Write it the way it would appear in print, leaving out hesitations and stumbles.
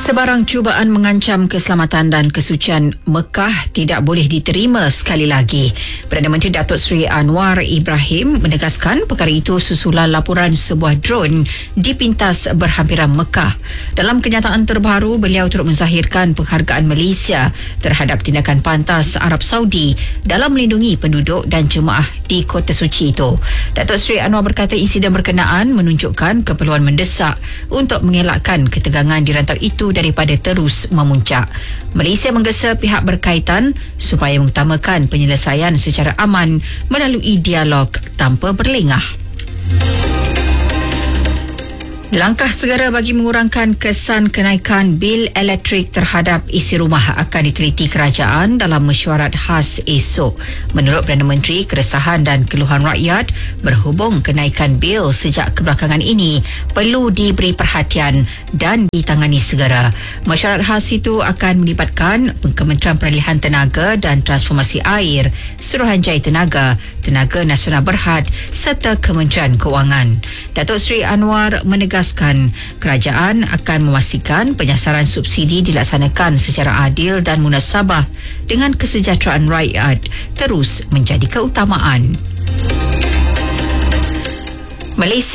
Sebarang cubaan mengancam keselamatan dan kesucian Mekah tidak boleh diterima sekali lagi. Perdana Menteri Datuk Seri Anwar Ibrahim menegaskan perkara itu susulan laporan sebuah drone dipintas berhampiran Mekah. Dalam kenyataan terbaru, beliau turut menzahirkan penghargaan Malaysia terhadap tindakan pantas Arab Saudi dalam melindungi penduduk dan jemaah di kota suci itu. Datuk Seri Anwar berkata insiden berkenaan menunjukkan keperluan mendesak untuk mengelakkan ketegangan di rantau itu daripada terus memuncak. Malaysia menggesa pihak berkaitan supaya mengutamakan penyelesaian secara aman melalui dialog tanpa berlengah. Langkah segera bagi mengurangkan kesan kenaikan bil elektrik terhadap isi rumah akan diteliti kerajaan dalam mesyuarat khas esok. Menurut Perdana Menteri, keresahan dan keluhan rakyat berhubung kenaikan bil sejak kebelakangan ini perlu diberi perhatian dan ditangani segera. Mesyuarat khas itu akan melibatkan Kementerian Peralihan Tenaga dan Transformasi Air, Suruhanjaya Tenaga, Tenaga Nasional Berhad serta Kementerian Kewangan. Datuk Seri Anwar menegaskan kerajaan akan memastikan penyasaran subsidi dilaksanakan secara adil dan munasabah dengan kesejahteraan rakyat terus menjadi keutamaan. Malaysia